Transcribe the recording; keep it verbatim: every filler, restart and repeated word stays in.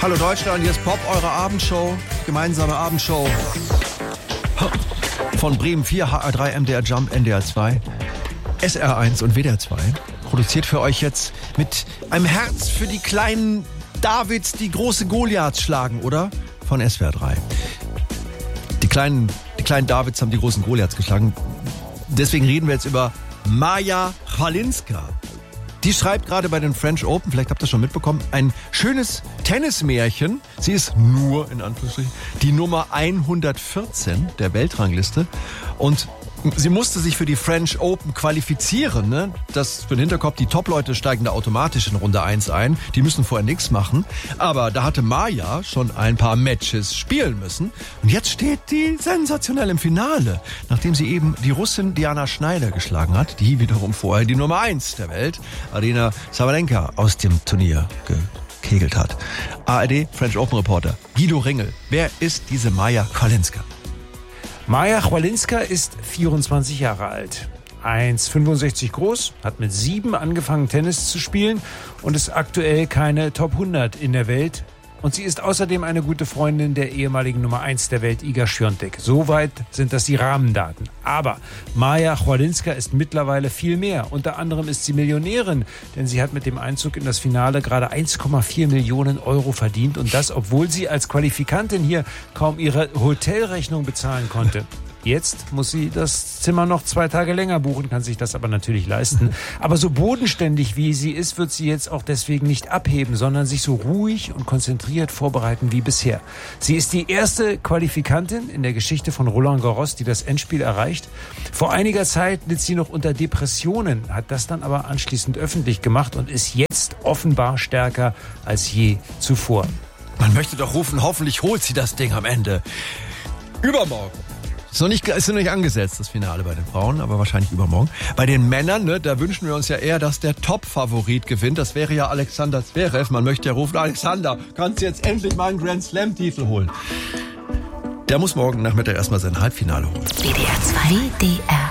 Hallo Deutschland, hier ist Pop, eure Abendshow, gemeinsame Abendshow von Bremen vier, H R drei, M D R Jump, N D R zwei, S R eins und W D R zwei. Produziert für euch jetzt mit einem Herz für die kleinen Davids, die große Goliaths schlagen, oder? Von S W R drei. Die kleinen, die kleinen Davids haben die großen Goliaths geschlagen. Deswegen reden wir jetzt über Maja Chwalinska. Die schreibt gerade bei den French Open, vielleicht habt ihr das schon mitbekommen, ein schönes Tennismärchen. Sie ist nur, in Anführungsstrichen, die Nummer hundertvierzehn der Weltrangliste. Und sie musste sich für die French Open qualifizieren. Ne? Das für den Hinterkopf, die Top-Leute steigen da automatisch in Runde eins ein. Die müssen vorher nichts machen. Aber da hatte Maja schon ein paar Matches spielen müssen. Und jetzt steht die sensationell im Finale, nachdem sie eben die Russin Diana Schneider geschlagen hat, die wiederum vorher die Nummer eins der Welt, Aryna Sabalenka, aus dem Turnier gekegelt hat. A R D French Open Reporter Guido Ringel. Wer ist diese Maja Chwalinska? Maja Chwalinska ist vierundzwanzig Jahre alt, eins Komma fünfundsechzig groß, hat mit sieben angefangen Tennis zu spielen und ist aktuell keine Top hundert in der Welt. Und sie ist außerdem eine gute Freundin der ehemaligen Nummer eins der Welt, Iga Świątek. Soweit sind das die Rahmendaten. Aber Maja Chwalinska ist mittlerweile viel mehr. Unter anderem ist sie Millionärin, denn sie hat mit dem Einzug in das Finale gerade eins Komma vier Millionen Euro verdient. Und das, obwohl sie als Qualifikantin hier kaum ihre Hotelrechnung bezahlen konnte. Jetzt muss sie das Zimmer noch zwei Tage länger buchen, kann sich das aber natürlich leisten. Aber so bodenständig wie sie ist, wird sie jetzt auch deswegen nicht abheben, sondern sich so ruhig und konzentriert vorbereiten wie bisher. Sie ist die erste Qualifikantin in der Geschichte von Roland Garros, die das Endspiel erreicht. Vor einiger Zeit litt sie noch unter Depressionen, hat das dann aber anschließend öffentlich gemacht und ist jetzt offenbar stärker als je zuvor. Man möchte doch rufen, hoffentlich holt sie das Ding am Ende. Übermorgen. Ist noch nicht, ist noch nicht angesetzt, das Finale bei den Frauen, aber wahrscheinlich übermorgen. Bei den Männern, ne, da wünschen wir uns ja eher, dass der Top-Favorit gewinnt. Das wäre ja Alexander Zverev. Man möchte ja rufen, Alexander, kannst du jetzt endlich mal einen Grand Slam-Titel holen? Der muss morgen Nachmittag erstmal sein Halbfinale holen. W D R zwei. W D R